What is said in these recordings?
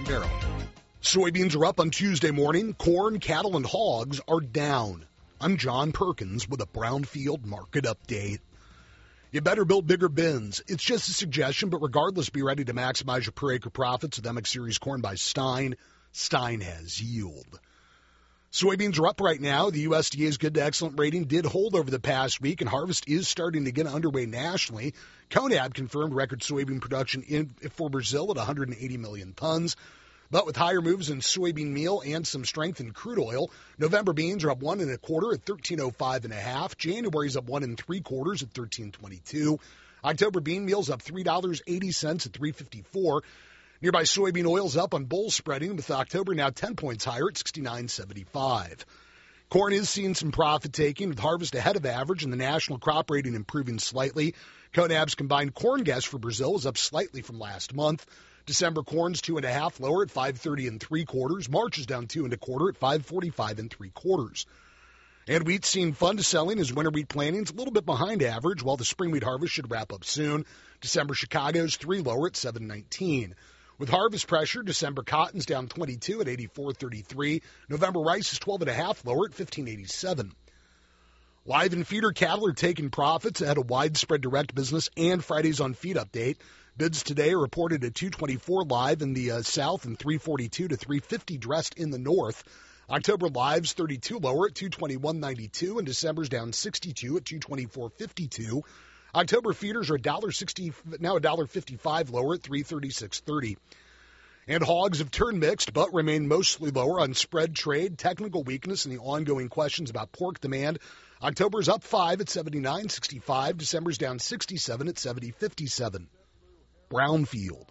barrel. Soybeans are up on Tuesday morning. Corn, cattle, and hogs are down. I'm John Perkins with a Brownfield market update. You better build bigger bins. It's just a suggestion, but regardless, be ready to maximize your per acre profits with MX Series corn by Stein. Stein has yield. Soybeans are up right now. The USDA's good to excellent rating did hold over the past week, and harvest is starting to get underway nationally. CONAB confirmed record soybean production for Brazil at 180 million tons. But with higher moves in soybean meal and some strength in crude oil, November beans are up 1 1/4 at 13.05 1/2. January's up 1 3/4 at 13.22. October bean meal's up $3.80 at 3.54. Nearby soybean oil's up on bull spreading, with October now 10 points higher at 69.75. Corn is seeing some profit taking, with harvest ahead of average and the national crop rating improving slightly. CONAB's combined corn guess for Brazil is up slightly from last month. December corn's 2.5 lower at 5.30 3/4. March is down 2 1/4 at 5.45 3/4. And wheat's seen fun to selling as winter wheat plantings a little bit behind average, while the spring wheat harvest should wrap up soon. December Chicago's 3 lower at 7.19. With harvest pressure, December cotton's down 22 at 84.33. November rice is 12.5 lower at 15.87. Live and feeder cattle are taking profits ahead of widespread direct business and Fridays on Feed update. Bids today are reported at 224 live in the south and 342 to 350 dressed in the north. October lives 32 lower at 221.92, and December's down 62 at 224.52. October feeders are $1.60, now $1.55 lower at 336.30. And hogs have turned mixed, but remain mostly lower on spread trade, technical weakness, and the ongoing questions about pork demand. October's up 5 at 79.65. December's down 67 at 70.57. Brownfield.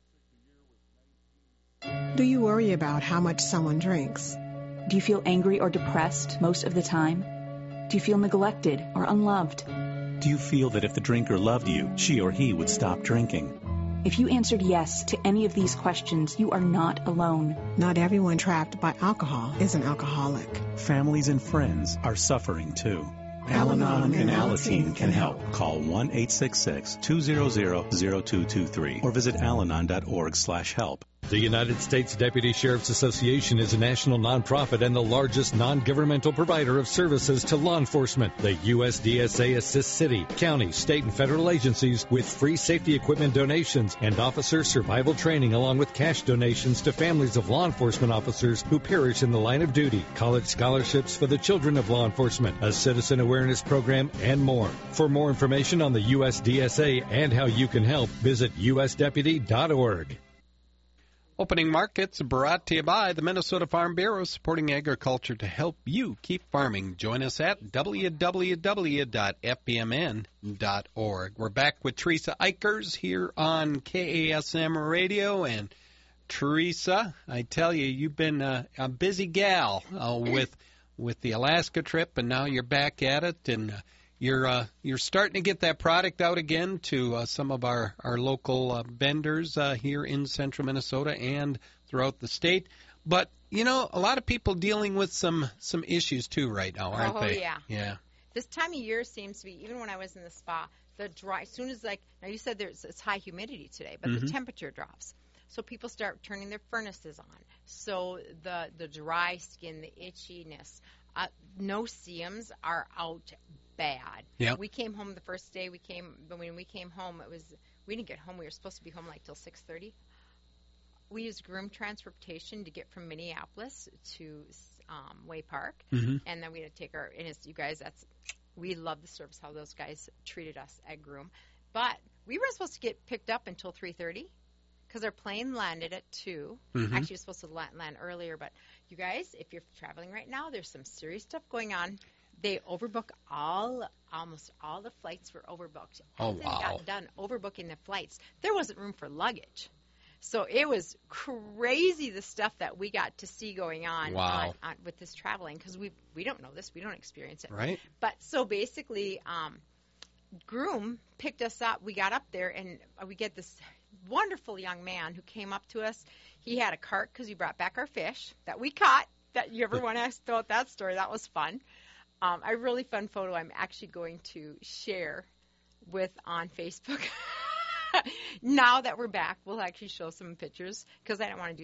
Do you worry about how much someone drinks? Do you feel angry or depressed most of the time? Do you feel neglected or unloved? Do you feel that if the drinker loved you, she or he would stop drinking? If you answered yes to any of these questions, you are not alone. Not everyone trapped by alcohol is an alcoholic. Families and friends are suffering too. Al-Anon and Alateen can help. Call 1-866-200-0223 or visit alanon.org/help. The United States Deputy Sheriff's Association is a national nonprofit and the largest non-governmental provider of services to law enforcement. The USDSA assists city, county, state, and federal agencies with free safety equipment donations and officer survival training, along with cash donations to families of law enforcement officers who perish in the line of duty, college scholarships for the children of law enforcement, a citizen awareness program, and more. For more information on the USDSA and how you can help, visit usdeputy.org. Opening markets brought to you by the Minnesota Farm Bureau, supporting agriculture to help you keep farming. Join us at www.fbmn.org. We're back with Teresa Eichers here on KASM Radio. And Teresa, I tell you, you've been a busy gal with the Alaska trip, and now you're back at it, and you're starting to get that product out again to some of our local vendors here in central Minnesota and throughout the state. But, you know, a lot of people dealing with some issues, too, right now, aren't they? Oh, yeah. Yeah. This time of year seems to be, even when I was in the spa, the dry, as soon as, like, now you said it's high humidity today, but the temperature drops. So people start turning their furnaces on. So the dry skin, the itchiness, no-see-ums are out bad. Yep. We came home the first day when we came home, we didn't get home. We were supposed to be home like till 6:30. We used groom transportation to get from Minneapolis to Way Park, and then we had to take and it's, you guys, we love the service, how those guys treated us at Groom. But we weren't supposed to get picked up until 3:30 because our plane landed at 2. Actually, it was supposed to land earlier, but you guys, if you're traveling right now, there's some serious stuff going on. They overbook almost all the flights were overbooked. Oh, As wow. they got done overbooking the flights, there wasn't room for luggage. So it was crazy, the stuff that we got to see going on, Wow. on with this traveling, because we don't know this. We don't experience it. Right. But so basically, Groom picked us up. We got up there, and we get this wonderful young man who came up to us. He had a cart because we brought back our fish that we caught. That you ever want to ask about that story? That was fun. A really fun photo I'm actually going to share on Facebook. Now that we're back, we'll actually show some pictures because I don't want to do